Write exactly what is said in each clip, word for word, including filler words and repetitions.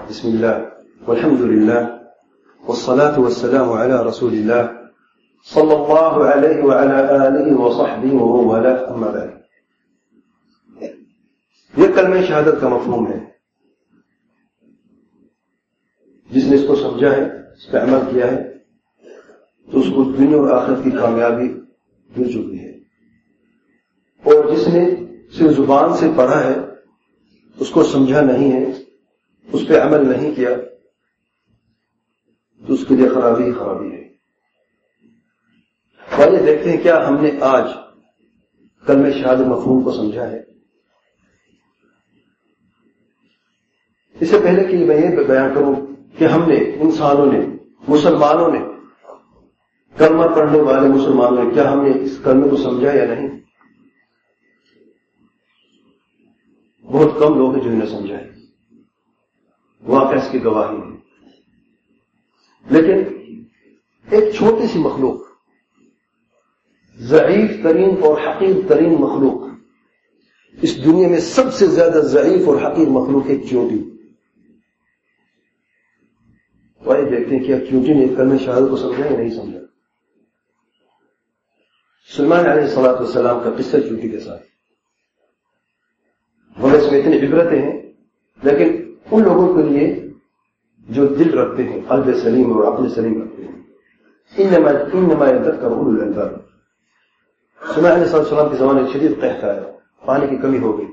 بسم الله والحمد لله والصلاة والسلام على رسول الله صلى الله عليه وعلى آله وصحبه ومن والاه أما بعد. یہ کلمہ شہادت کا مفہوم ہے. جس نے اس کو سمجھا ہے، اس پہ عمل کیا ہے، تو اس کو دنیا اور آخرت کی کامیابی مل چکی ہے. اور جس نے صرف زبان سے پڑھا ہے، اس کو سمجھا نہیں ہے، اس پہ عمل نہیں کیا، تو اس کے لیے خرابی ہی خرابی ہے. آئیے دیکھتے ہیں کیا ہم نے آج کلمہ شہادت مفہوم کو سمجھا ہے. اس سے پہلے کہ میں یہ بیان کروں کہ ہم نے انسانوں نے مسلمانوں نے کلمہ پڑھنے والے مسلمانوں نے کیا ہم نے اس کلمے کو سمجھا یا نہیں؟ بہت کم لوگ ہیں جو انہیں سمجھا ہے. واقعہ اس کی گواہی ہے. لیکن ایک چھوٹی سی مخلوق، ضعیف ترین اور حقیر ترین مخلوق، اس دنیا میں سب سے زیادہ ضعیف اور حقیر مخلوق ایک چیونٹی. وہی دیکھتے ہیں کیا چیونٹی نے کلمہ شہادت کو سمجھا یا نہیں سمجھا. سلیمان علیہ الصلوۃ والسلام کا قصہ چیونٹی کے ساتھ، اور اس میں اتنی عبرتیں ہیں، لیکن ان لوگوں کے لیے جو دل رکھتے ہیں، قلب سلیم اور عقل سلیم رکھتے ہیں. انما انما يذكر اولو الالباب. سلیمان علیہ السلام کے زمانے میں شدید قحط آیا، پانی کی کمی ہو گئی.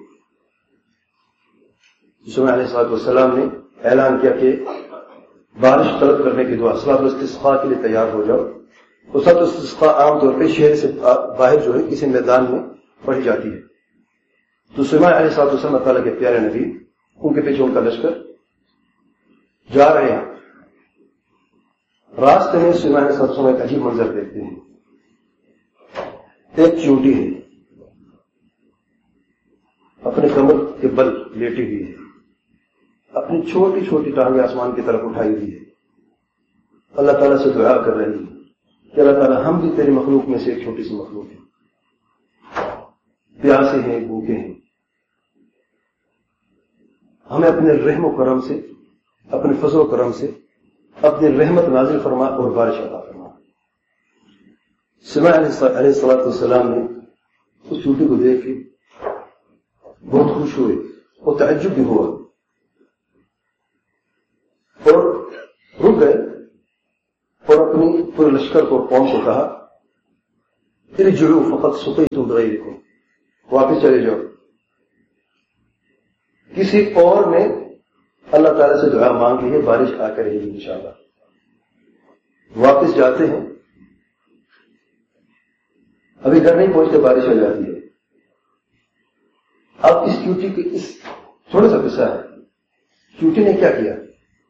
سلیمان علیہ السلام نے اعلان کیا کہ بارش طلب کرنے کی دعا، صلاۃ الاستسقاء کے لیے تیار ہو جاؤ. تو صلاۃ الاستسقاء عام طور پہ شہر سے باہر جو ہے کسی میدان میں پڑھی جاتی ہے. تو سلیمان علیہ السلام اللہ تعالیٰ کے پیارے نبی، ان کے پیچھے ان کا لشکر جا رہے ہیں. راستے میں سلیمان علیہ السلام ایک عجیب منظر دیکھتے ہیں. ایک چیونٹی ہے، اپنے کمر کے بل لیٹی ہوئی ہے، اپنی چھوٹی چھوٹی ٹانگیں آسمان کی طرف اٹھائی ہوئی ہے. اللہ تعالیٰ سے دعا کر رہی ہے کہ اللہ تعالیٰ ہم بھی تیری مخلوق میں سے ایک چھوٹی سی مخلوق ہیں، پیاسے ہیں، بھوکے ہیں، ہمیں اپنے رحم و کرم سے، اپنے فضل و کرم سے اپنی رحمت نازل فرما اور بارش عطا فرما. سلیمان علیہ الصلوۃ والسلام نے اس چیونٹی کو دیکھ کے بہت خوش ہوئے اور تعجب بھی ہوا، اور رک گئے اور اپنی پورے لشکر کو، قوم کو کہا ارجعوا فقد سقيتم بغيركم، واپس چلے جاؤ. کسی اور نے اللہ تعالیٰ سے دعا مانگ لی ہے، بارش آ کر رہے گی انشاءاللہ. واپس جاتے ہیں، ابھی گھر نہیں پہنچتے بارش ہو جاتی ہے. اب اس چیونٹی کے اس تھوڑا سا قصہ ہے. چیونٹی نے کیا کیا؟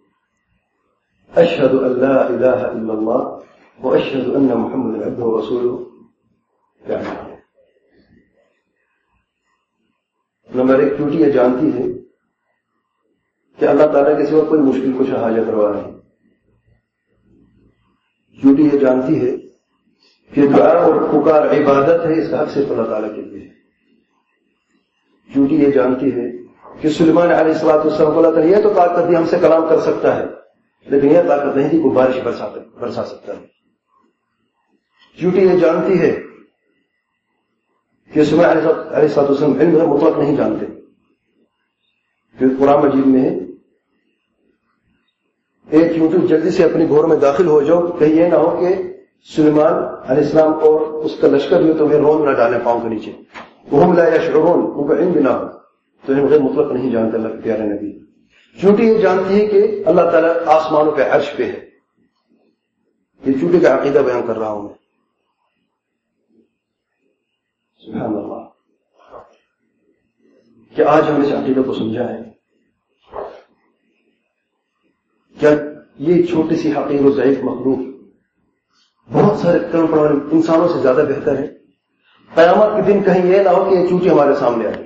اشہد ان لا الہ الا اللہ واشہد ان محمد عبدہ ورسولہ. نمبر ایک، چیونٹی یہ جانتی ہے کہ اللہ تعالیٰ کے سوا کوئی مشکل کچھ حاجت روا نہیں. چیونٹی یہ جانتی ہے کہ دعا اور پکار عبادت ہے، اس کا حق صرف اللہ تعالیٰ کے لیے ہے. چیونٹی یہ جانتی ہے کہ سلیمان علیہ الصلوۃ والسلام کو اللہ تعالیٰ یہ تو طاقت دی ہم سے کلام کر سکتا ہے، لیکن یہ طاقت نہیں تھی کو بارش برسا سکتا ہے. چیونٹی یہ جانتی ہے کہ سلیمان علیہ الصلوۃ والسلام علم مطلق نہیں جانتے، کیونکہ قرآن مجید میں ہے ایک چیونٹی جلدی سے اپنے گھور میں داخل ہو جاؤ، کہیں یہ نہ ہو کہ سلیمان علیہ السلام اور اس کا لشکر بھی تمہیں رون نہ ڈالے پاؤں کے نیچے. وہم لا یشعرون، ان کو علم بھی نہ ہو. تو علم غیر مطلق نہیں جانتے اللہ کے پیارے نبی. چیونٹی یہ جانتی ہے کہ اللہ تعالیٰ آسمانوں پہ عرش پہ ہے. یہ چیونٹی کا عقیدہ بیان کر رہا ہوں میں. سبحان اللہ، کہ آج ہم اس عقیدہ کو سمجھا ہے. کیا یہ چھوٹی سی حقیر و ضعیف مخلوق بہت سارے کلمہ پڑھنے والے انسانوں سے زیادہ بہتر ہے؟ قیامت کے دن کہیں یہ نہ ہو کہ یہ چیونٹی ہمارے سامنے آئے،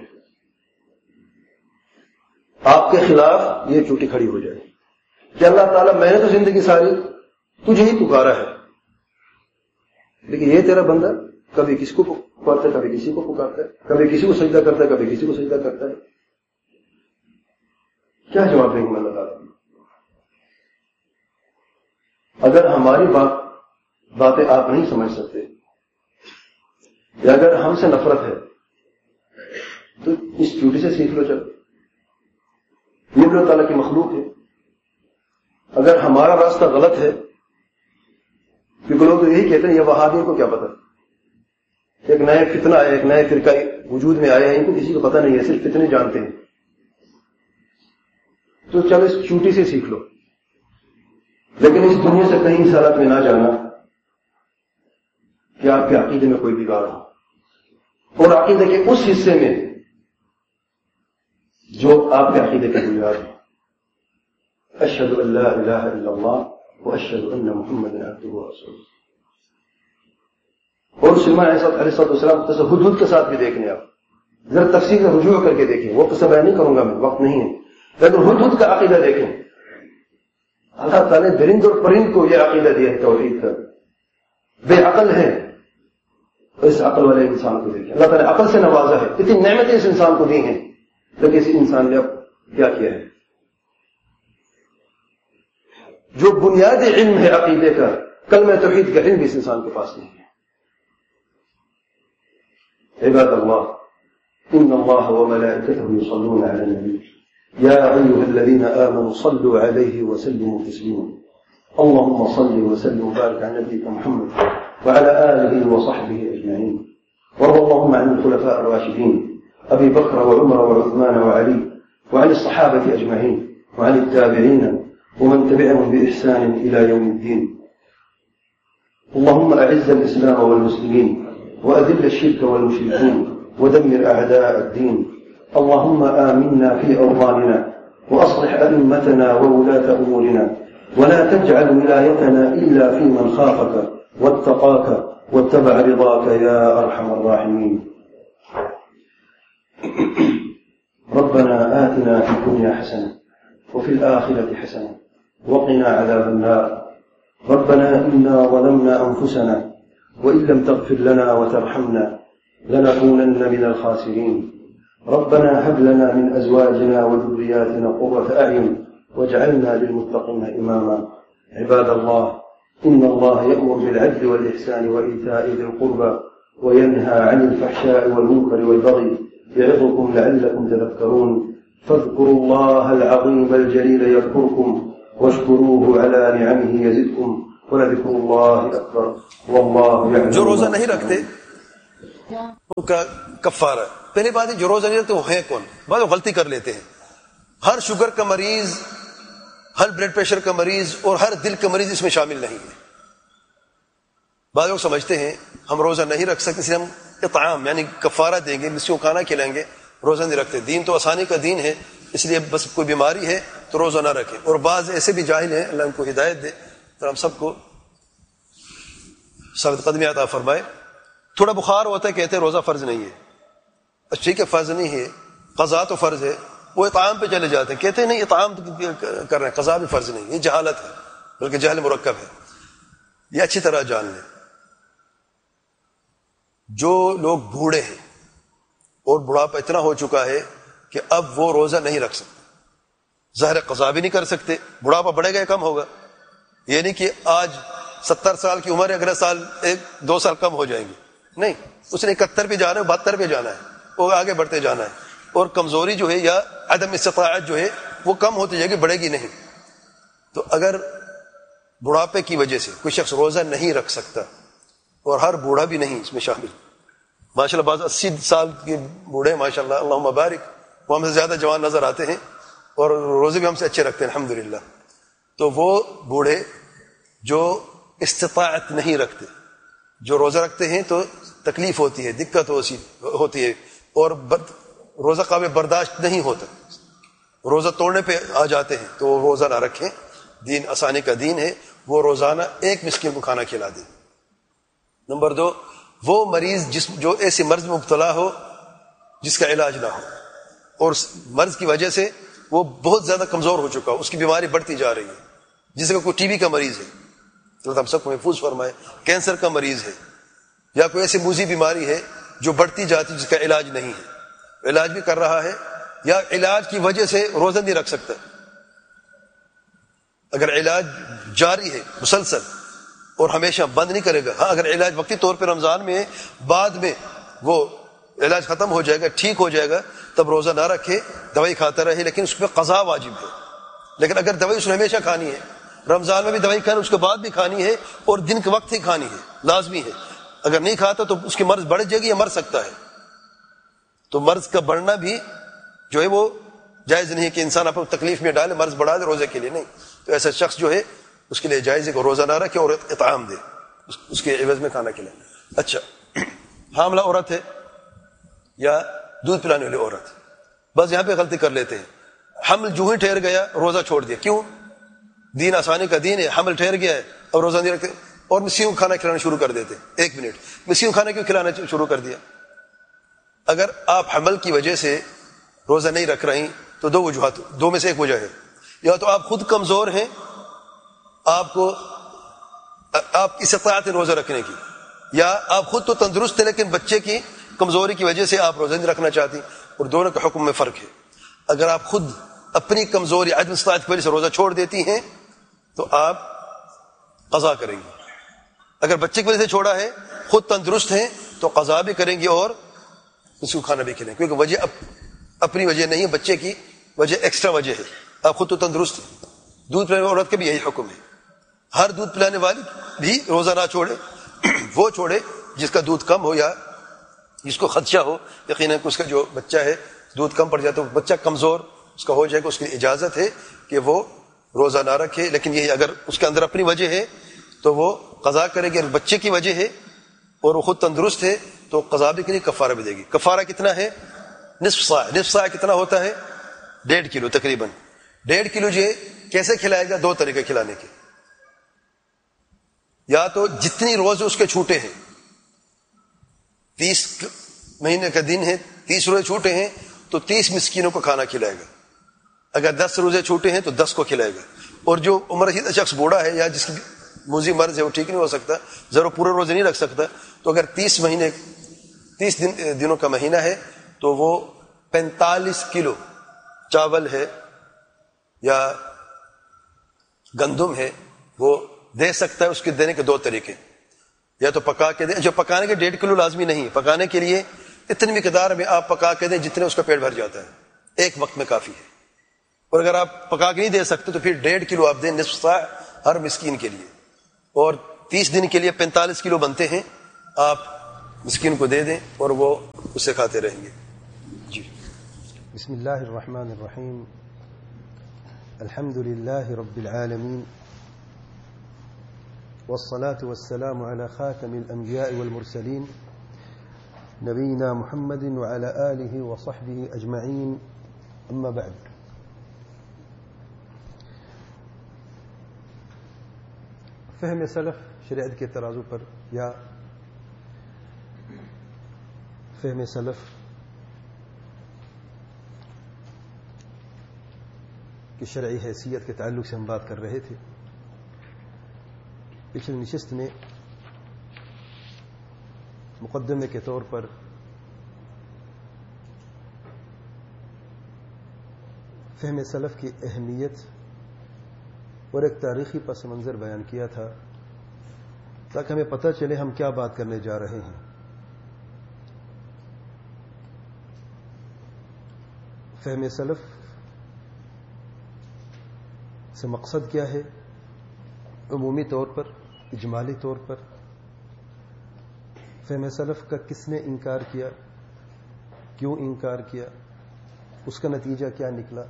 آپ کے خلاف یہ چیونٹی کھڑی ہو جائے کہ اللہ تعالیٰ میں نے تو زندگی ساری تجھے ہی پکارا ہے، لیکن یہ تیرا بندہ کبھی کسی کو پکارتا ہے، کبھی کسی کو پکارتا ہے، کبھی کسی کو سجدہ کرتا ہے، کبھی کسی کو سجدہ کرتا ہے. کیا جواب دیں گے اللہ تعالیٰ؟ اگر ہماری بات باتیں آپ نہیں سمجھ سکتے یا اگر ہم سے نفرت ہے تو اس چوٹی سے سیکھ لو. چلو یہ اللہ تعالیٰ کی مخلوق ہے. اگر ہمارا راستہ غلط ہے، کیونکہ لوگ تو یہی کہتے ہیں یہ وہابیوں کو کیا پتہ، ایک نئے فتنہ آیا، ایک نئے فرقہ وجود میں آیا ہے، ان کو کسی کو پتہ نہیں ہے، صرف فتنے جانتے ہیں. تو چلو اس چوٹی سے سیکھ لو، لیکن اس دنیا سے کہیں اس حالت میں نہ جانا کہ آپ کے عقیدے میں کوئی بگاڑ ہو، اور عقیدے کے اس حصے میں جو آپ کے عقیدے کی بنیاد ہے. اشہد ان لا الہ الا اللہ واشہد ان محمد عبدہ ورسولہ. اور سلمان علیہ السلام قصہ ہدہد کے ساتھ بھی دیکھنے آپ ذرا تفصیل سے رجوع کر کے دیکھیں. وہ قصہ بیان نہیں کروں گا میں، وقت نہیں ہے، لیکن ہدہد کا عقیدہ دیکھیں. اللہ تعالیٰ نے درند اور پرند کو یہ عقیدہ دیا ہے توحید کا. بے عقل ہے تو اس عقل والے انسان کو دیکھیں. اللہ تعالیٰ نے عقل سے نوازا ہے، اتنی نعمتیں اس انسان کو دی ہیں، لیکن اس انسان نے اب کیا کیا ہے؟ جو بنیادی علم ہے عقیدے کا، کلمہ توحید کا علم بھی اس انسان کے پاس نہیں ہے. عباد اللہ ان اللہ وملائکته یصلون علی النبی یا ایها الذین آمنوا صلوا علیہ وسلموا تسلیما. اللهم صل وسلم وبارك على نبيك محمد وعلى آله وصحبه أجمعين. وارض اللهم عن الخلفاء الراشدين أبي بكر وعمر وعثمان وعلي وعن الصحابة أجمعين وعن التابعين ومن تبعهم بإحسان إلى يوم الدين. اللهم أعز الإسلام والمسلمين وأذل الشرك والمشركين ودمر أعداء الدين. اللهم آمنا في أوطاننا وأصلح أئمتنا وولاة أمورنا ولا تجعل ولايتنا إلا في من خافك واتقاك واتبع رضاك يا أرحم الراحمين. ربنا آتنا في الدنيا حسنة وفي الآخرة حسنة وقنا عذاب النار. ربنا إنا ظلمنا أنفسنا وإن لم تغفر لنا وترحمنا لنكونن من الخاسرين. ربنا هب لنا من أزواجنا وذرياتنا قرة أعين واجعلنا للمتقين إماما. عباد الله إن الله يأمر بالعدل والإحسان وإيتاء ذي القربى وينهى عن الفحشاء والمنكر والبغي يعظكم لعلكم تذكرون. فاذكروا الله العظيم الجليل يذكركم واشكروه على نعمه يزدكم ولذكر الله أكبر والله يعلم. جو روزہ نہیں رکھتے ان کا کفارہ. پہلی بات ہے جو روزہ نہیں رکھتے وہ ہیں کون؟ بعض غلطی کر لیتے ہیں. ہر شوگر کا مریض، ہر بلڈ پریشر کا مریض اور ہر دل کا مریض اس میں شامل نہیں ہے. بعض لوگ سمجھتے ہیں ہم روزہ نہیں رکھ سکتے اس لیے ہم اطعام یعنی کفارہ دیں گے، مسکینوں کو کھانا کھلائیں گے، روزہ نہیں رکھتے. دین تو آسانی کا دین ہے، اس لیے بس کوئی بیماری ہے تو روزہ نہ رکھے. اور بعض ایسے بھی جاہل ہیں، اللہ ان کو ہدایت دے تو ہم سب کو ثابت قدمی عطا فرمائے. تھوڑا بخار ہوتا ہے کہتے ہیں روزہ فرض نہیں ہے. اچھا ٹھیک ہے فرض نہیں ہے، قضا تو فرض ہے. وہ اطعام پہ چلے جاتے ہیں، کہتے ہیں نہیں اطعام کر رہے ہیں، قضا بھی فرض نہیں. یہ جہالت ہے، بلکہ جہل مرکب ہے. یہ اچھی طرح جان لیں. جو لوگ بوڑھے ہیں اور بڑھاپا اتنا ہو چکا ہے کہ اب وہ روزہ نہیں رکھ سکتے، ظاہر قضا بھی نہیں کر سکتے. بڑھاپا بڑھے گا یا کم ہوگا؟ یہ نہیں کہ آج ستر سال کی عمر ہے اگلے سال ایک دو سال کم ہو جائیں گے، نہیں. اس نے اکہتر پہ جانا ہے، بہتر پہ جانا ہے، وہ آگے بڑھتے جانا ہے. اور کمزوری جو ہے یا عدم استطاعت جو ہے وہ کم ہوتی جائے گی، بڑھے گی نہیں. تو اگر بڑھاپے کی وجہ سے کوئی شخص روزہ نہیں رکھ سکتا، اور ہر بوڑھا بھی نہیں اس میں شامل، ماشاء اللہ بعض اسی سال کے بوڑھے ماشاء اللہ اللہم بارک، وہ ہم سے زیادہ جوان نظر آتے ہیں اور روزے بھی ہم سے اچھے رکھتے ہیں الحمدللہ. تو وہ بوڑھے جو استطاعت نہیں رکھتے، جو روزہ رکھتے ہیں تو تکلیف ہوتی ہے، دقت ہوتی ہے اور روزہ قابل برداشت نہیں ہوتا، روزہ توڑنے پہ آ جاتے ہیں تو وہ روزہ نہ رکھیں. دین آسانی کا دین ہے، وہ روزانہ ایک مسکین کو کھانا کھلا دیں. نمبر دو، وہ مریض جس جو ایسے مرض میں مبتلا ہو جس کا علاج نہ ہو اور مرض کی وجہ سے وہ بہت زیادہ کمزور ہو چکا ہو، اس کی بیماری بڑھتی جا رہی ہے، جیسے کہ کوئی ٹی بی کا مریض ہے، اللہ ہم سب کو محفوظ فرمائے، کینسر کا مریض ہے، یا کوئی ایسی موذی بیماری ہے جو بڑھتی جاتی جس کا علاج نہیں ہے، علاج بھی کر رہا ہے یا علاج کی وجہ سے روزہ نہیں رکھ سکتا. اگر علاج جاری ہے مسلسل اور ہمیشہ بند نہیں کرے گا، ہاں اگر علاج وقتی طور پہ رمضان میں بعد میں وہ علاج ختم ہو جائے گا، ٹھیک ہو جائے گا، تب روزہ نہ رکھے، دوائی کھاتا رہے، لیکن اس پہ قضا واجب ہے۔ لیکن اگر دوائی اس نے ہمیشہ کھانی ہے، رمضان میں بھی دوائی کھانی، اس کے بعد بھی کھانی ہے، اور دن کے وقت ہی کھانی ہے، لازمی ہے، اگر نہیں کھاتا تو اس کی مرض بڑھ جائے گی یا مر سکتا ہے۔ تو مرض کا بڑھنا بھی جو ہے وہ جائز نہیں ہے کہ انسان اپنے تکلیف میں ڈالے، مرض بڑھا دے روزے کے لیے، نہیں۔ تو ایسا شخص جو ہے اس کے لیے جائز ہے کہ روزہ نہ رکھے اور اطعام دے، اس کے عوض میں کھانا کھلائے۔ اچھا، حاملہ عورت ہے یا دودھ پلانے والی عورت، بس یہاں پہ غلطی کر لیتے ہیں، حمل جو ہی ٹھہر گیا روزہ چھوڑ دیا۔ کیوں؟ دین آسانی کا دین ہے، حمل ٹھہر گیا ہے اور روزہ نہیں رکھتے، اور مسیح کو کھانا کھلانا شروع کر دیتے۔ ایک منٹ، مسیح کو کھانا کیوں کھلانا شروع کر دیا؟ اگر آپ حمل کی وجہ سے روزہ نہیں رکھ رہی تو دو وجوہات، دو میں سے ایک وجہ ہے، یا تو آپ خود کمزور ہیں، آپ کو آپ کی استطاعت ہے روزہ رکھنے کی، یا آپ خود تو تندرست ہیں لیکن بچے کی کمزوری کی وجہ سے آپ روزہ نہیں رکھنا چاہتی، اور دونوں کے حکم میں فرق ہے۔ اگر آپ خود اپنی کمزوری عدم استطاعت کی وجہ سے روزہ چھوڑ دیتی ہیں تو آپ قضا کریں گی، اگر بچے کی وجہ سے چھوڑا ہے، خود تندرست ہیں تو قضا بھی کریں گی اور اس کو کھانا بھی کھلائیں، کیونکہ وجہ اپنی وجہ نہیں ہے، بچے کی وجہ ایکسٹرا وجہ ہے، آپ خود تو تندرست ہیں۔ دودھ پلانے والی عورت کا بھی یہی حکم ہے، ہر دودھ پلانے والی بھی روزہ نہ چھوڑے، وہ چھوڑے جس کا دودھ کم ہو یا جس کو خدشہ ہو یقیناً کہ اس کا جو بچہ ہے دودھ کم پڑ جائے تو بچہ کمزور اس کا ہو جائے گا، اس کی اجازت ہے کہ وہ روزہ نہ رکھے، لیکن یہ اگر اس کے اندر اپنی وجہ ہے تو وہ قضا کرے گی، اگر بچے کی وجہ ہے اور وہ خود تندرست ہے تو قضا بھی کرے گی، کفارہ بھی دے گی۔ کفارہ کتنا ہے؟ نصف صاع۔ نصف صاع کتنا ہوتا ہے؟ ڈیڑھ کلو تقریباً۔ ڈیڑھ کلو جو کیسے کھلائے گا؟ دو طریقے کھلانے کے، یا تو جتنی روز اس کے چھوٹے ہیں، تیس مہینے کا دن ہے، تیس روزے چھوٹے ہیں تو تیس مسکینوں کو کھانا کھلائے گا، اگر دس روزے چھوٹے ہیں تو دس کو کھلائے گا، اور جو عمر رسیدہ شخص بوڑھا ہے یا جس کی موذی مرض ہے وہ ٹھیک نہیں ہو سکتا، ضرور پورے روزے نہیں رکھ سکتا، تو اگر تیس مہینے تیس دن دنوں کا مہینہ ہے تو وہ پینتالیس کلو چاول ہے یا گندم ہے وہ دے سکتا ہے۔ اس کے دینے کے دو طریقے، یا تو پکا کے دیں، جو پکانے کے ڈیڑھ کلو لازمی نہیں، پکانے کے لیے اتنی مقدار میں آپ پکا کے دیں جتنے اس کا پیٹ بھر جاتا ہے، ایک وقت میں کافی ہے، اور اگر آپ پکا کے نہیں دے سکتے تو پھر ڈیڑھ کلو آپ دیں، نصف صاع ہر مسکین کے لیے، اور تیس دن کے لیے پینتالیس کلو بنتے ہیں، آپ مسکین کو دے دیں اور وہ اسے کھاتے رہیں گے۔ جی بسم اللہ الرحمن الرحیم، الحمد للہ رب العالمین، والصلاة والسلام على خاتم الأنبياء والمرسلين نبينا محمد وعلى آله وصحبه أجمعين، أما بعد۔ فہم سلف شریعت کے ترازو پر یا فہم سلف کی شرعی حیثیت کے تعلق سے ہم بات کر رہے تھے۔ پچھلی نشست میں مقدمے کے طور پر فہم سلف کی اہمیت اور ایک تاریخی پس منظر بیان کیا تھا تاکہ ہمیں پتہ چلے ہم کیا بات کرنے جا رہے ہیں۔ فہم سلف سے مقصد کیا ہے؟ عمومی طور پر، اجمالی طور پر فہم سلف کا کس نے انکار کیا، کیوں انکار کیا، اس کا نتیجہ کیا نکلا۔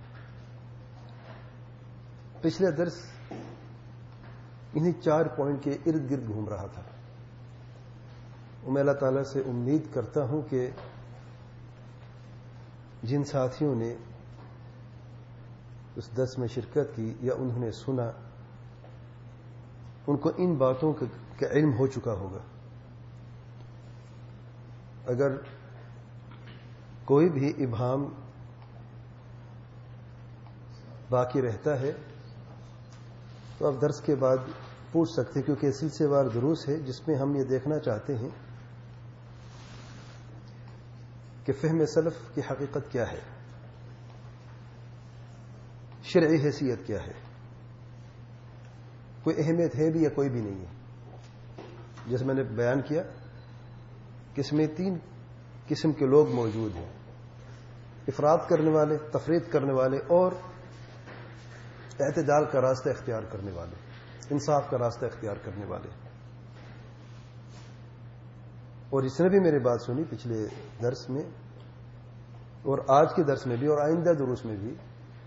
پچھلے درس انہی چار پوائنٹ کے ارد گرد گھوم رہا تھا، اور میں اللہ تعالیٰ سے امید کرتا ہوں کہ جن ساتھیوں نے اس درس میں شرکت کی یا انہوں نے سنا، ان کو ان باتوں کا علم ہو چکا ہوگا۔ اگر کوئی بھی ابہام باقی رہتا ہے تو آپ درس کے بعد پوچھ سکتے ہیں، کیونکہ یہ سلسلے وار دروس ہے جس میں ہم یہ دیکھنا چاہتے ہیں کہ فہم سلف کی حقیقت کیا ہے، شرعی حیثیت کیا ہے۔ کوئی اہمیت ہے بھی یا کوئی بھی نہیں ہے. جیسے میں نے بیان کیا کہ اس میں تین قسم کے لوگ موجود ہیں: افراد کرنے والے، تفرید کرنے والے، اور اعتدال کا راستہ اختیار کرنے والے، انصاف کا راستہ اختیار کرنے والے. اور جس نے بھی میری بات سنی پچھلے درس میں اور آج کے درس میں بھی اور آئندہ دروس میں بھی،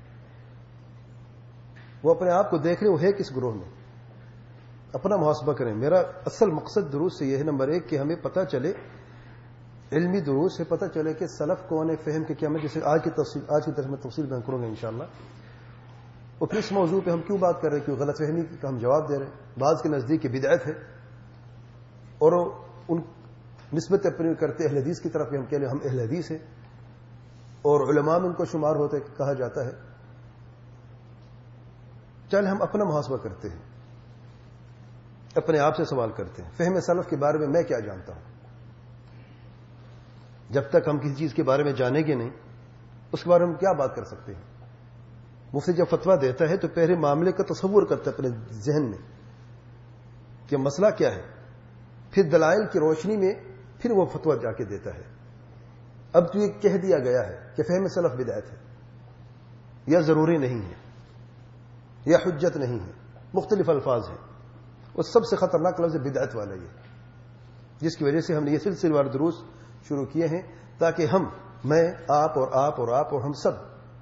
وہ اپنے آپ کو دیکھ رہے وہ ہے کس گروہ میں. اپنا محاسبہ کریں. میرا اصل مقصد دروس سے یہ ہے نمبر ایک کہ ہمیں پتہ چلے، علمی دروس سے پتہ چلے کہ سلف کون ہے، فہم کے کیا میں جیسے آج کی تفصیل آج کی درس میں تفصیل بیان کروں گا انشاءاللہ. اور پھر اس موضوع پہ ہم کیوں بات کر رہے ہیں، کیوں غلط فہمی کا ہم جواب دے رہے ہیں. بعض کے نزدیک یہ بدعت ہے اور ان نسبت اپنی کرتے اہل حدیث کی طرف ہم کہہ لیں ہم اہل حدیث ہیں، اور علماء میں ان کو شمار ہوتے کہا جاتا ہے. چل ہم اپنا محاسبہ کرتے ہیں، اپنے آپ سے سوال کرتے ہیں فہم سلف کے بارے میں میں کیا جانتا ہوں. جب تک ہم کسی چیز کے بارے میں جانیں گے نہیں اس کے بارے میں کیا بات کر سکتے ہیں. مفتی جب فتویٰ دیتا ہے تو پہلے معاملے کا تصور کرتا ہے اپنے ذہن میں کہ مسئلہ کیا ہے، پھر دلائل کی روشنی میں پھر وہ فتویٰ جا کے دیتا ہے. اب تو یہ کہہ دیا گیا ہے کہ فہم سلف بدعت ہے یا ضروری نہیں ہے یا حجت نہیں ہے، مختلف الفاظ ہیں. اور سب سے خطرناک لفظ بدعت والا یہ، جس کی وجہ سے ہم نے یہ سلسلہ وار دروس شروع کیے ہیں تاکہ ہم میں آپ اور آپ اور آپ اور ہم سب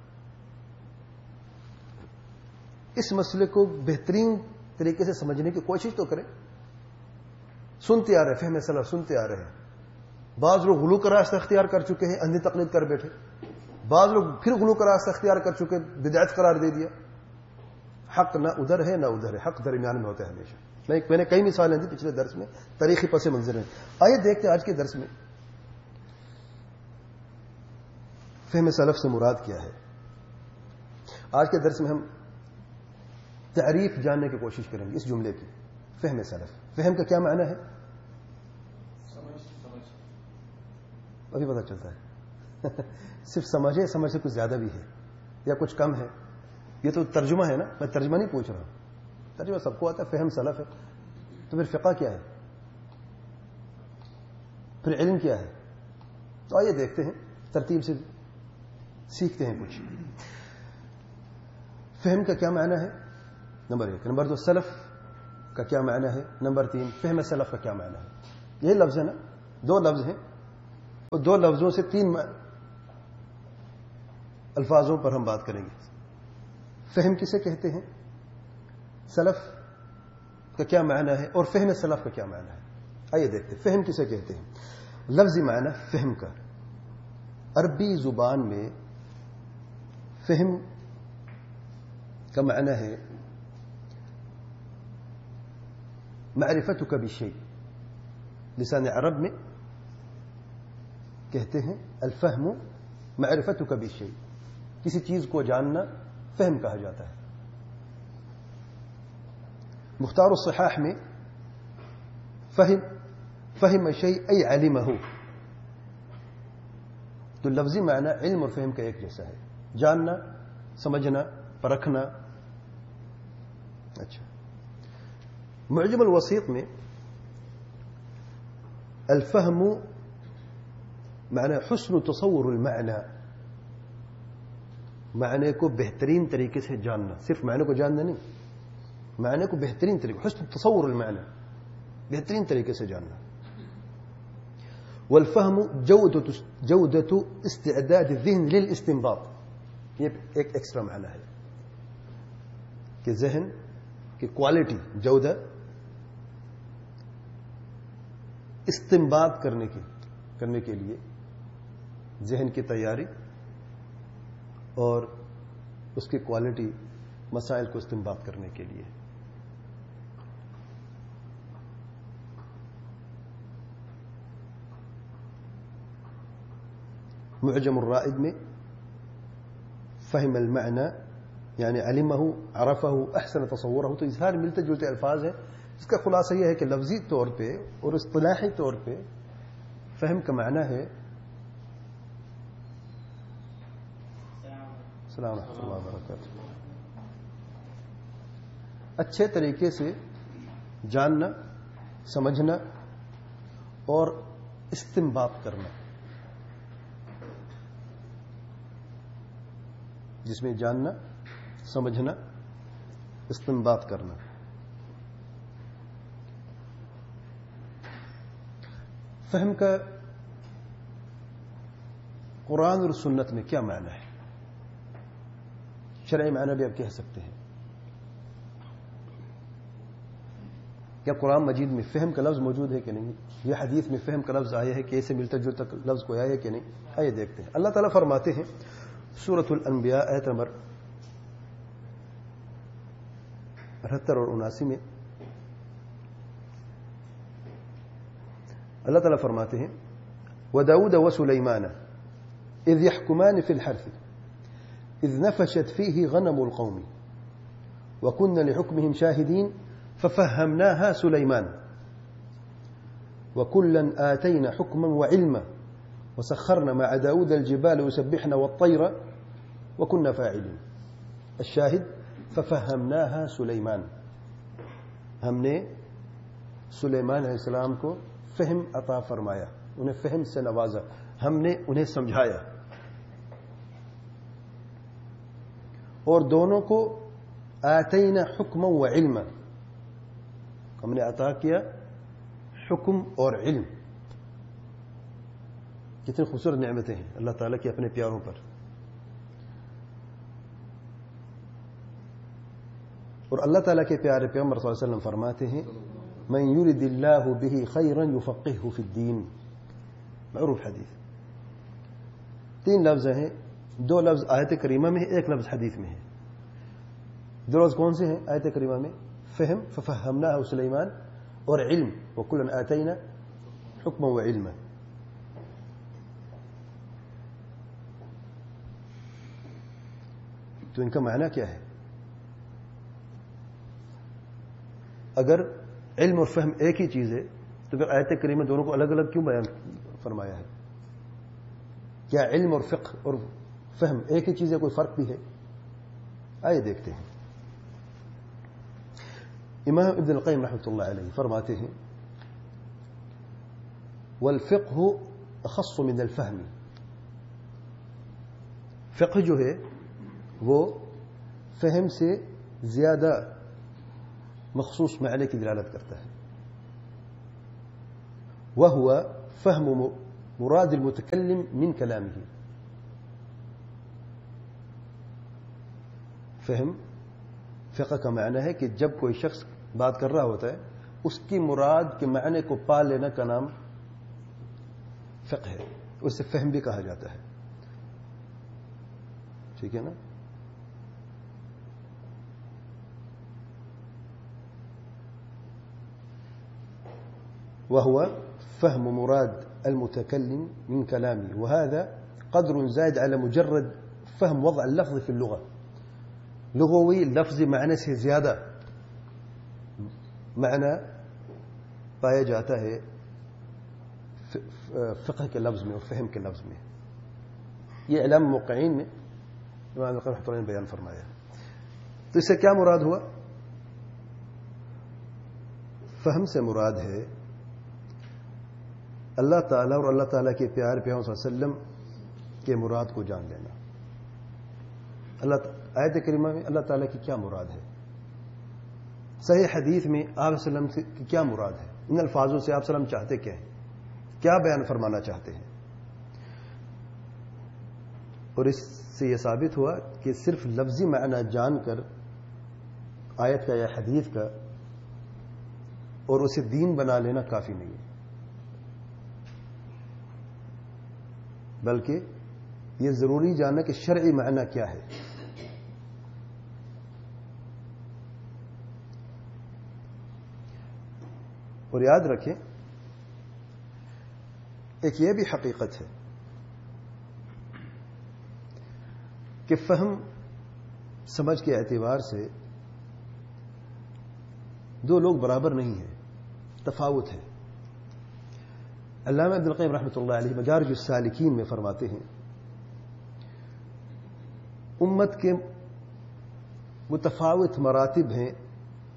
اس مسئلے کو بہترین طریقے سے سمجھنے کی کوشش تو کریں. سنتے آ رہے فہم سلف سنتے آ رہے ہیں. بعض لوگ غلو کا راستہ اختیار کر چکے ہیں، اندھی تقلید کر بیٹھے. بعض لوگ پھر غلو کا راستہ اختیار کر چکے، بدعت قرار دے دیا. حق نہ ادھر ہے نہ ادھر ہے، حق درمیان میں ہوتا ہے ہمیشہ. میں نے کئی مثالیں دی پچھلے درس میں، تاریخی پس منظر ہیں. آئیے دیکھتے ہیں آج کے درس میں فہم سلف سے مراد کیا ہے. آج کے درس میں ہم تعریف جاننے کی کوشش کریں گے اس جملے کی، فہم سلف. فہم کا کیا معنی ہے؟ ابھی پتہ چلتا ہے. صرف سمجھے، سمجھ سے کچھ زیادہ بھی ہے یا کچھ کم ہے. یہ تو ترجمہ ہے نا، میں ترجمہ نہیں پوچھ رہا ہوں. ترجمہ سب کو آتا ہے. فہم سلف ہے تو پھر فقہ کیا ہے، پھر علم کیا ہے؟ تو آئیے دیکھتے ہیں، ترتیب سے سیکھتے ہیں کچھ. فہم کا کیا معنی ہے نمبر ایک. نمبر دو سلف کا کیا معنی ہے. نمبر تین فہم سلف کا کیا معنی ہے. یہ لفظ ہے نا، دو لفظ ہیں اور دو لفظوں سے تین الفاظوں پر ہم بات کریں گے. فہم کسے کہتے ہیں، سلف کا کیا معنی ہے اور فہم سلف کا کیا معنی ہے. آئیے دیکھتے ہیں فہم کسے کہتے ہیں. لفظی معنی فہم کا عربی زبان میں فہم کا معنی ہے معرفتک بالشیء. لسان عرب میں کہتے ہیں الفہم معرفتک بالشیء، کسی چیز کو جاننا فہم کہا جاتا ہے. مختار الصحاح میں فہم فہم شیء ای علمہ، تو لفظی معنی علم اور فہم کا ایک جیسا ہے، جاننا، سمجھنا، پرکھنا. اچھا، معجم الوسیط میں الفہم معنی حسن تصور المعنی، معنی کو بہترین طریقے سے جاننا. صرف معنی کو جاننا نہیں، معنی کو بہترین طریقے، حسن تصور المعنی، بہترین طریقے سے جاننا. والفهم جودة جودة استعداد الذهن للاستنباط. یہ ایک ایکسٹرا معنی ہے کہ ذہن کی کوالٹی، جودہ، استنباط کرنے کی کرنے کے لیے ذہن کی تیاری اور اس کی کوالٹی مسائل کو استنباط کرنے کے لیے. معجم الرائد میں فہم المعنی یعنی علمہ، عرفہ، احسن تصورہ، تو اظہار ملتے جلتے الفاظ ہیں. اس کا خلاصہ یہ ہے کہ لفظی طور پہ اور اصطلاحی طور پہ فہم کا معنی ہے. السلام علیکم ورحمۃ اللہ وبرکاتہ. اچھے طریقے سے جاننا، سمجھنا اور استنباط کرنا، جس میں جاننا، سمجھنا، استنباط کرنا۔ فہم کا قرآن اور سنت میں کیا معنی ہے؟ شرعی معنی بھی آپ کہہ سکتے ہیں۔ کیا قرآن مجید میں فہم کا لفظ موجود ہے کہ نہیں؟ یہ حدیث میں فہم کا لفظ آیا ہے کہ ایسے ملتا جلتا لفظ کوئی آیا ہے کہ نہیں؟ آئیے دیکھتے ہیں۔ اللہ تعالیٰ فرماتے ہیں سورۃ الانبیاء آیت نمبر اٹھہتر اور اناسی میں، اللہ تعالیٰ فرماتے ہیں وَدَاوُدَ وَسُلَيْمَانَ إِذْ يَحْكُمَانِ فِي الْحَرْثِ إِذْ نَفَشَتْ فِيهِ غَنَمُ الْقَوْمِ وَكُنَّا لِحُكْمِهِمْ شَاهِدِينَ فَفَهَّمْنَاهَا سُلَيْمَانَ وَكُلًّا آتَيْنَا حُكْمًا وَعِلْمًا وَسَخَّرْنَا مَعَ دَاوُودَ الْجِبَالَ يُسَبِّحْنَ وَالطَّيْرَ وَكُنَّا فَاعِلِينَ۔ الشاہد فَفَهَّمْنَاهَا سُلَيْمَانَ، ہم نے سلیمان علیہ السلام کو فہم عطا فرمایا، انہیں فہم سے نوازا، ہم نے انہیں سمجھایا، اور دونوں کو آتینا حکما و علما، ہم نے عطا کیا حکم اور علم۔ کتنی خوبصورت نعمتیں ہیں اللہ تعالیٰ کی اپنے پیاروں پر۔ اور اللہ تعالیٰ کے پیارے پیغمبر صلی اللہ علیہ وسلم فرماتے ہیں من یرد اللہ بہ خیرا یفقہہ فی الدین، معروف حدیث۔ تین لفظ ہیں، دو لفظ آیت کریمہ میں ہے، ایک لفظ حدیث میں ہے۔ دو لفظ کون سے ہیں آیت کریمہ میں؟ فہم ففہمناہ سلیمان، اور علم وکلا آتینا حکما و علما۔ تو ان کا معنی کیا ہے؟ اگر علم اور فہم ایک ہی چیز ہے تو پھر آیت کریمہ دونوں کو الگ الگ کیوں بیان فرمایا ہے؟ کیا علم اور فقہ اور فہم ایک ہی چیز ہے، کوئی فرق بھی ہے؟ آئیے دیکھتے ہیں۔ امام ابن القیم رحمۃ اللہ علیہ فرماتے ہیں والفقہ اخص من الفہم، فقہ جو ہے وہ فہم سے زیادہ مخصوص معنی کی دلالت کرتا ہے۔ وهو فهم مراد المتکلم من کلامه، فہم فقہ کا معنی ہے کہ جب کوئی شخص بات کر رہا ہوتا ہے اس کی مراد کے معنی کو پا لینا کا نام فقہ ہے، اسے فہم بھی کہا جاتا ہے۔ ٹھیک ہے نا؟ وهو فهم مراد المتكلم من كلامه، وهذا قدر زائد على مجرد فهم وضع اللفظ في اللغة۔ لغوی لفظ معنی سے زیادہ معنی پایا جاتا ہے فقہ کے لفظ میں اور فہم کے لفظ میں۔ یہ علام موقعین میں امام القیم رحمۃ اللہ نے بیان فرمایا۔ تو اس سے کیا مراد ہوا؟ فہم سے مراد ہے اللہ تعالیٰ اور اللہ تعالیٰ کے پیار پیغمبر صلی اللہ علیہ وسلم کے مراد کو جان لینا۔ اللہ آیت کریمہ میں اللہ تعالیٰ کی کیا مراد ہے، صحیح حدیث میں آپ علیہ وسلم کی کیا مراد ہے، ان الفاظوں سے آپ وسلم چاہتے کیا ہیں، کیا بیان فرمانا چاہتے ہیں۔ اور اس سے یہ ثابت ہوا کہ صرف لفظی معنی جان کر آیت کا یا حدیث کا اور اسے دین بنا لینا کافی نہیں ہے، بلکہ یہ ضروری جاننا کہ شرعی معنی کیا ہے۔ اور یاد رکھیں ایک یہ بھی حقیقت ہے کہ فہم سمجھ کے اعتبار سے دو لوگ برابر نہیں ہیں، تفاوت ہے۔ علامہ ابن القیم رحمۃ اللہ علیہ مدارج السالکین میں فرماتے ہیں امت کے متفاوت مراتب ہیں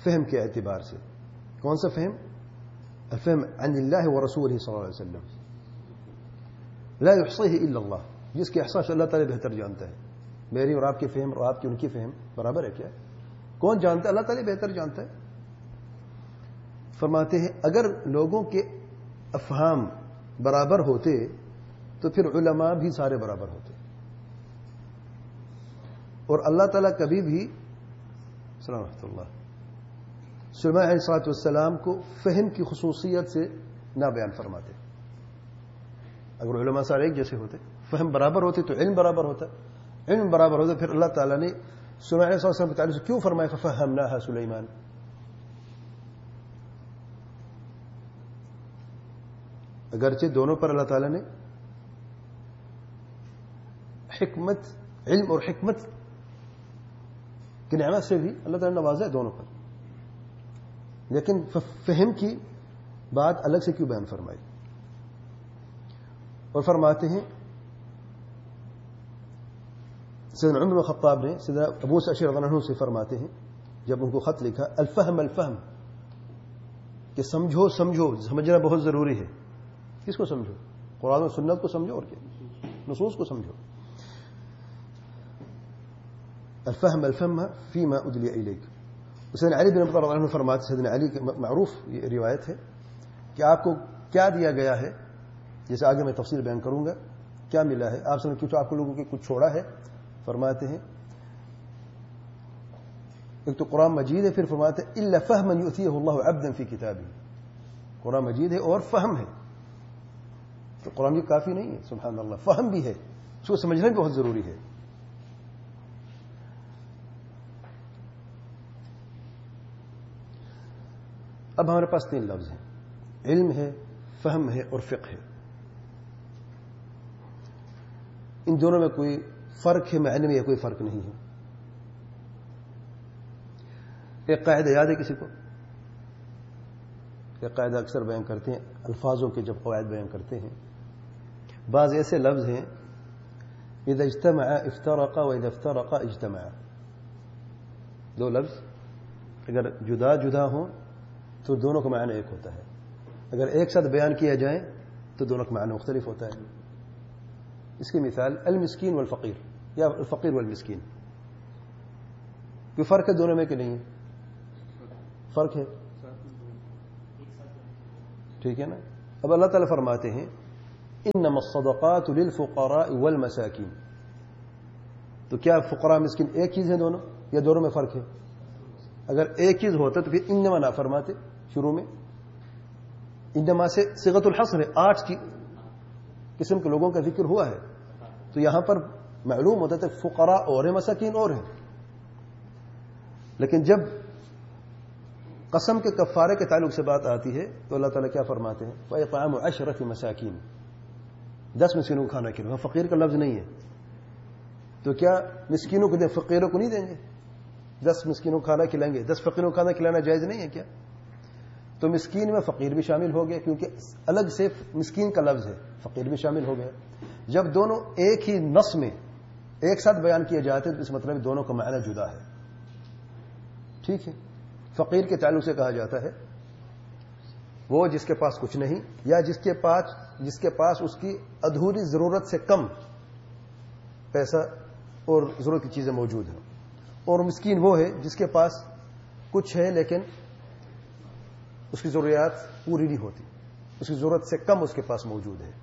فہم کے اعتبار سے. کون سا فہم؟ الفہم عن اللہ ورسولہ صلی اللہ علیہ وسلم. لا یحصیہ الا اللہ، جس کے احساس اللہ تعالی بہتر جانتا ہے. میری اور آپ کی فہم اور آپ کی ان کی فہم برابر ہے کیا؟ کون جانتا ہے؟ اللہ تعالی بہتر جانتا ہے. فرماتے ہیں اگر لوگوں کے افہام برابر ہوتے تو پھر علماء بھی سارے برابر ہوتے، اور اللہ تعالیٰ کبھی بھی سلام رحمۃ اللہ سلیمان علیہ الصلوۃ والسلام کو فہم کی خصوصیت سے نہ بیان فرماتے. اگر علماء سارے ایک جیسے ہوتے، فہم برابر ہوتے تو علم برابر ہوتا. علم برابر ہوتا پھر اللہ تعالیٰ نے سلیمان علیہ السلام کے تعلق سے کیوں فرمایا ففہمناہا سلیمان؟ اگرچہ دونوں پر اللہ تعالیٰ نے حکمت، علم اور حکمت کی نعمت سے بھی اللہ تعالیٰ نے نوازا ہے دونوں پر، لیکن فہم کی بات الگ سے کیوں بیان فرمائی؟ اور فرماتے ہیں سیدنا عمر بن خطاب نے سیدنا ابو سعید رضی اللہ عنہ سے فرماتے ہیں جب ان کو خط لکھا الفہم الفہم، کہ سمجھو سمجھو، سمجھنا بہت ضروری ہے. کس کو سمجھو؟ قرآن و سنت کو سمجھو اور کیا؟ نصوص کو سمجھو. الفہم الفہم فیما ادلی الیک. سیدنا علی بن ابی طالب عنہ فرماتے، سیدنا علی کی معروف یہ روایت ہے کہ آپ کو کیا دیا گیا ہے، جیسے آگے میں تفصیل بیان کروں گا کیا ملا ہے آپ سے، کچھ آپ کو لوگوں کے کچھ چھوڑا ہے. فرماتے ہیں ایک تو قرآن مجید ہے، پھر فرماتے ہیں الا فہما یؤتیہ اللہ عبدا فی کتابہ. قرآن مجید ہے اور فہم ہے، تو قرآن بھی کافی نہیں ہے، سبحان اللہ، فہم بھی ہے، اس کو سمجھنا بھی بہت ضروری ہے. اب ہمارے پاس تین لفظ ہیں، علم ہے، فہم ہے اور فقہ ہے. ان دونوں میں کوئی فرق ہے معنی میں یا کوئی فرق نہیں ہے. ایک قاعدہ یاد ہے کسی کو؟ ایک قاعدہ اکثر بیان کرتے ہیں الفاظوں کے، جب قواعد بیان کرتے ہیں بعض ایسے لفظ ہیں اذا اجتمع افترق واذا افترق اجتمع. دو لفظ اگر جدا جدا ہوں تو دونوں کا معنی ایک ہوتا ہے، اگر ایک ساتھ بیان کیا جائے تو دونوں کا معنی مختلف ہوتا ہے. اس کی مثال المسکین والفقیر یا الفقیر والمسکین. کوئی فرق ہے دونوں میں کہ نہیں؟ فرق ہے، ٹھیک ہے نا. اب اللہ تعالیٰ فرماتے ہیں انما الصدقات للفقراء والمساکین. تو کیا فقراء مسکین ایک چیز ہے دونوں یا دونوں میں فرق ہے؟ اگر ایک چیز ہوتا تو پھر انما نہ فرماتے شروع میں. انما سے صيغۃ الحصر ہے، آٹھ قسم کے لوگوں کا ذکر ہوا ہے، تو یہاں پر معلوم ہوتا تھا فقراء اور ہیں، مساکین اور ہیں. لیکن جب قسم کے کفارے کے تعلق سے بات آتی ہے تو اللہ تعالیٰ کیا فرماتے ہیں فَإِطْعَامُ عَشْرَةِ مَسَاکِین. دس مسکینوں کو کھانا کھلانا. فقیر کا لفظ نہیں ہے، تو کیا مسکینوں کو دیں فقیروں کو نہیں دیں گے؟ دس مسکینوں کو کھانا کھلائیں گے، دس فقیروں کو کھانا کھلانا جائز نہیں ہے کیا؟ تو مسکین میں فقیر بھی شامل ہو گیا، کیونکہ الگ سے مسکین کا لفظ ہے، فقیر بھی شامل ہو گیا. جب دونوں ایک ہی نص میں ایک ساتھ بیان کیے جاتے ہیں تو اس مطلب دونوں کا معنی جدا ہے. ٹھیک ہے. فقیر کے تعلق سے کہا جاتا ہے وہ جس کے پاس کچھ نہیں، یا جس کے پاس جس کے پاس اس کی ادھوری ضرورت سے کم پیسہ اور ضرورت کی چیزیں موجود ہیں. اور مسکین وہ ہے جس کے پاس کچھ ہے لیکن اس کی ضروریات پوری نہیں ہوتی، اس کی ضرورت سے کم اس کے پاس موجود ہے.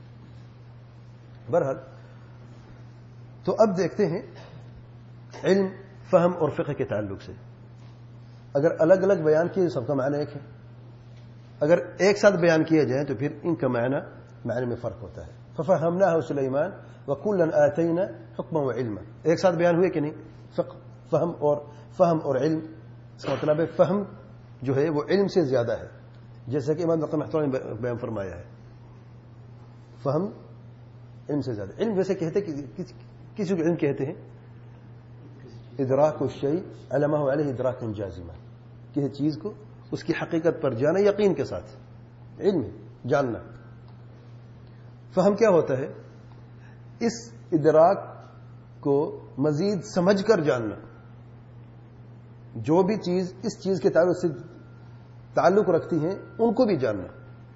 بہرحال تو اب دیکھتے ہیں علم، فہم اور فقہ کے تعلق سے اگر الگ الگ بیان کیے سب کا معنی ایک ہے، اگر ایک ساتھ بیان کیا جائے تو پھر ان کا معنی معنی میں فرق ہوتا ہے. ففہمناہ سلیمان وکلا آتینا حکما وعلما. ایک ساتھ بیان ہوئے کہ نہیں؟ فقہ، فہم اور فہم اور علم. اس کا مطلب ہے فہم جو ہے وہ علم سے زیادہ ہے، جیسا کہ امام نقوی محترم نے بیان فرمایا ہے فہم علم سے زیادہ. علم ویسے کہتے کہ کسی کو علم کہتے ہیں ادراک الشیء علمہ علیہ ادراکا جازما، کسی چیز کو اس کی حقیقت پر جانا یقین کے ساتھ، علم جاننا. فہم کیا ہوتا ہے؟ اس ادراک کو مزید سمجھ کر جاننا، جو بھی چیز اس چیز کے تعلق سے تعلق رکھتی ہیں ان کو بھی جاننا.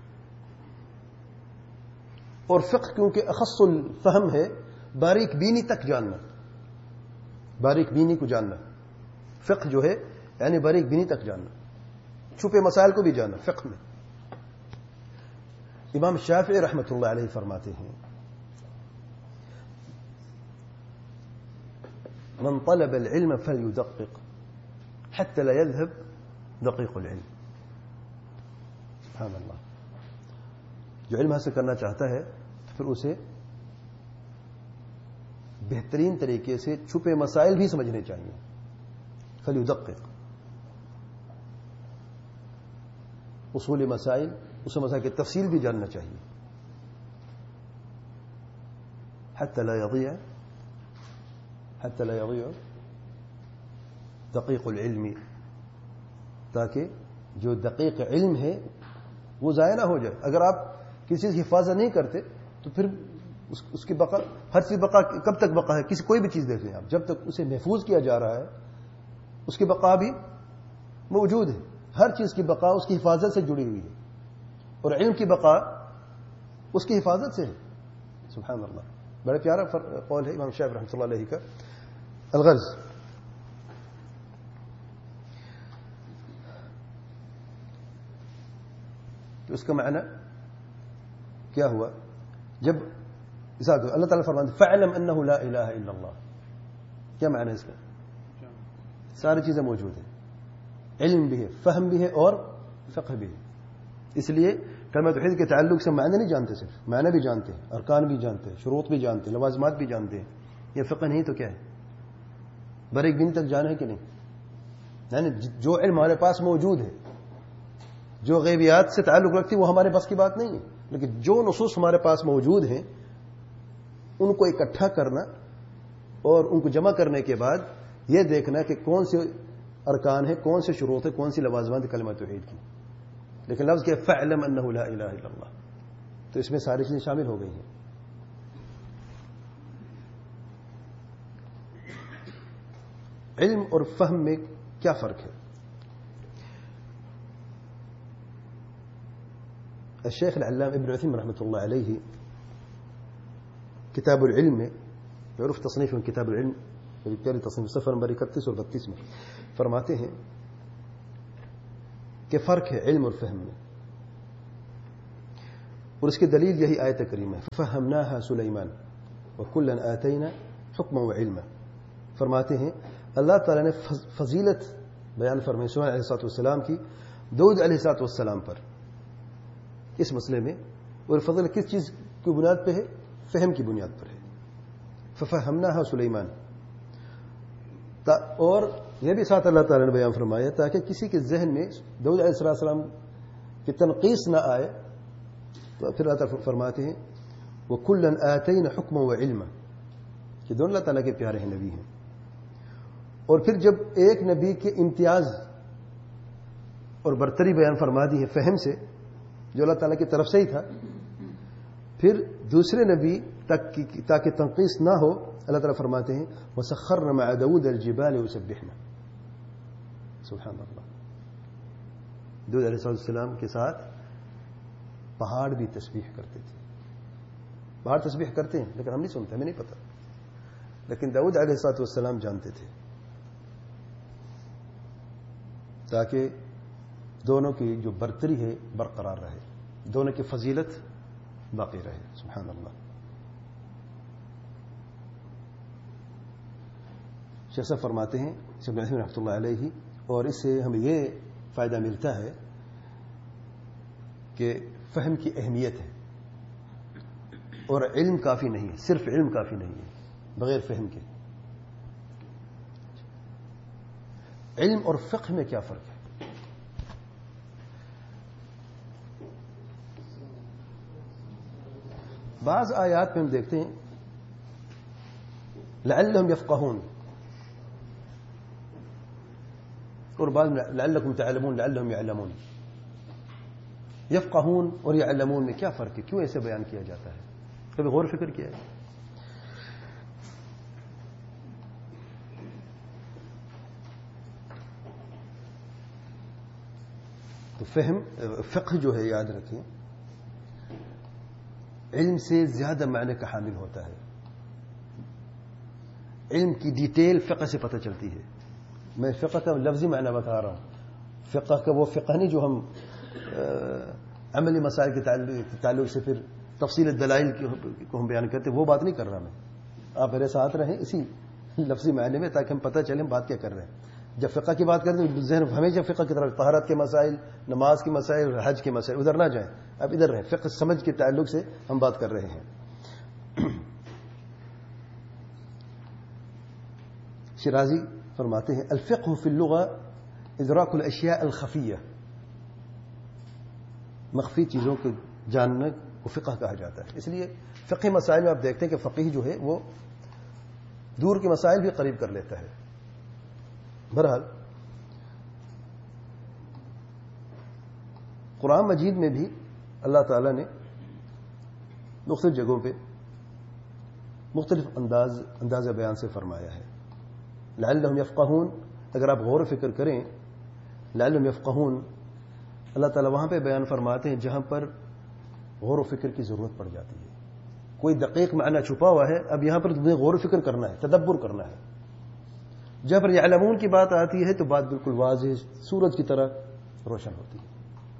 اور فقہ کیونکہ اخص الفہم ہے، باریک بینی تک جاننا، باریک بینی کو جاننا. فقہ جو ہے یعنی باریک بینی تک جاننا، چھپے مسائل کو بھی جاننا فقہ میں. امام شافعی رحمۃ اللہ علیہ فرماتے ہیں من طلب العلم فليدقق حتى لا يذهب دقيق العلم. سبحان اللہ. جو علم حاصل کرنا چاہتا ہے تو پھر اسے بہترین طریقے سے چھپے مسائل بھی سمجھنے چاہیے. فليدقق، اصول مسائل، اس مسائل کی تفصیل بھی جاننا چاہیے. حتى لا يضيع حتى لا يضيع دقیق العلم، تاکہ جو دقیق علم ہے وہ ضائع نہ ہو جائے. اگر آپ کسی چیز کی حفاظت نہیں کرتے تو پھر اس, اس کی بقا، ہر چیز بقا کب تک بقا ہے؟ کسی کوئی بھی چیز دیکھ لیں آپ، جب تک اسے محفوظ کیا جا رہا ہے اس کی بقا بھی موجود ہے. ہر چیز کی بقا اس کی حفاظت سے جڑی ہوئی ہے، اور علم کی بقا اس کی حفاظت سے ہے. سبحان اللہ. بڑا پیارا قول ہے امام شافعی رحمۃ اللہ علیہ کا. الغرض تو اس کا معنی کیا ہوا؟ جب اللہ تعالیٰ فرماتے فَاعْلَمْ أَنَّهُ لَا إِلَهَ إِلَّا اللَّهُ، کیا معنی اس کا؟ ساری چیزیں موجود ہیں، علم بھی ہے، فہم بھی ہے اور فقہ بھی ہے. اس لیے کلمہ توحید کے تعلق سے معنی نہیں جانتے، صرف معنی بھی جانتے ہیں، ارکان بھی جانتے ہیں، شروط بھی جانتے ہیں، لوازمات بھی جانتے ہیں. یہ فقہ نہیں تو کیا ہے؟ باریک بینی تک جانا ہے کہ نہیں؟ یعنی جو علم ہمارے پاس موجود ہے، جو غیبیات سے تعلق رکھتی وہ ہمارے پاس کی بات نہیں ہے، لیکن جو نصوص ہمارے پاس موجود ہیں ان کو اکٹھا کرنا اور ان کو جمع کرنے کے بعد یہ دیکھنا کہ کون سے ارکان ہیں، کون سے شروط ہیں، کون سی لوازمات کلمہ توحید کی. لیکن لفظ کہ فَاعْلَمْ أَنَّهُ لَا إِلَهَ إِلَّا اللَّهُ، تو اس میں ساری چیزیں شامل ہو گئی ہیں. علم اور فہم میں کیا فرق ہے؟ الشیخ العلامہ ابن عثیمین رحمۃ اللہ علیہ کتاب العلم میں، معروف تصنیف میں کتاب العلم، پیاری تصنیف، صفحہ نمبر اکتیس اور بتیس میں فرماتے ہیں کہ فرق ہے علم اور فہم میں، اور اس کی دلیل یہی آیت کریمہ ہے فَفَهَّمْنَاهَا سُلَيْمَانَ وَكُلًّا آتَيْنَا حُكْمًا وَعِلْمًا. فرماتے ہیں اللہ تعالیٰ نے فضیلت بیان فرمائی سلیمان علیہ السلام کی داؤد علیہ السلام پر اس مسئلے میں، اور فضل کس چیز کی بنیاد پہ ہے؟ فہم کی بنیاد پر ہے. فَفَهَّمْنَاهَا سُلَيْمَانَ، اور یہ بھی ساتھ اللہ تعالیٰ نے بیان فرمایا تاکہ کسی کے ذہن میں داؤد علیہ السلام کی تنقیص نہ آئے. تو پھر اللہ تعالیٰ فرماتے ہیں وَكُلًّا آتَيْنَا حُكْمًا وَعِلْمًا، کہ دونوں اللہ تعالیٰ کے پیارے ہیں نبی ہیں. اور پھر جب ایک نبی کے امتیاز اور برتری بیان فرما دی ہے فہم سے، جو اللہ تعالیٰ کی طرف سے ہی تھا، پھر دوسرے نبی تک کی تاکہ تنقیص نہ ہو اللہ تعالیٰ فرماتے ہیں وَسَخَّرْنَا مَعَ دَاوُودَ الْجِبَالَ يُسَبِّحْنَا. سبحان اللہ. داؤد علیہ السلام کے ساتھ پہاڑ بھی تسبیح کرتے تھے. پہاڑ تسبیح کرتے ہیں لیکن ہم نہیں سنتے، ہمیں نہیں پتہ، لیکن داؤد علیہ السلام جانتے تھے، تاکہ دونوں کی جو برتری ہے برقرار رہے، دونوں کی فضیلت باقی رہے. سبحان اللہ. شیخ صاحب فرماتے ہیں رحمۃ اللہ علیہ، اور اس سے ہمیں یہ فائدہ ملتا ہے کہ فہم کی اہمیت ہے، اور علم کافی نہیں ہے، صرف علم کافی نہیں ہے بغیر فہم کے. علم اور فقہ میں کیا فرق ہے؟ بعض آیات میں ہم دیکھتے ہیں لعلہم یفقہون، اور بعض لعلکم تعلمون لعلہم یعلمون. یفقہون اور یعلمون میں کیا فرق ہے؟ کیوں ایسے بیان کیا جاتا ہے؟ کبھی غور فکر کیا ہے؟ تو فہم فقہ جو ہے یاد رکھیں علم سے زیادہ معنی کا حامل ہوتا ہے. علم کی ڈیٹیل فقہ سے پتہ چلتی ہے. میں فقہ کا لفظی معنی بتا رہا ہوں. فقہ کا وہ فقہ نہیں جو ہم عملی مسائل کے تعلق سے پھر تفصیل دلائل کو ہم بیان کرتے، وہ بات نہیں کر رہا میں. آپ میرے ساتھ رہیں اسی لفظی معنی میں تاکہ ہم پتہ چلیں بات کیا کر رہے ہیں. جب فقہ کی بات کرتے ہیں ذہن ہمیشہ فقہ کی طرف، طہارت کے مسائل، نماز کے مسائل، حج کے مسائل، ادھر نہ جائیں. اب ادھر رہیں، فقہ سمجھ کے تعلق سے ہم بات کر رہے ہیں. شیرازی فرماتے ہیں الفقہ فی اللغہ ادراک الاشیاء الخفیہ، مخفی چیزوں کو جاننا کو فقہ کہا جاتا ہے. اس لیے فقہ مسائل میں آپ دیکھتے ہیں کہ فقیہ جو ہے وہ دور کے مسائل بھی قریب کر لیتا ہے. بہرحال قرآن مجید میں بھی اللہ تعالیٰ نے مختلف جگہوں پہ مختلف انداز انداز بیان سے فرمایا ہے. لعلہم یفقہون، اگر آپ غور و فکر کریں لعلہم یفقہون اللہ تعالیٰ وہاں پہ بیان فرماتے ہیں جہاں پر غور و فکر کی ضرورت پڑ جاتی ہے. کوئی دقیق معنی چھپا ہوا ہے، اب یہاں پر تمہیں غور و فکر کرنا ہے، تدبر کرنا ہے. جہاں پر یعلمون کی بات آتی ہے تو بات بالکل واضح سورج کی طرح روشن ہوتی ہے.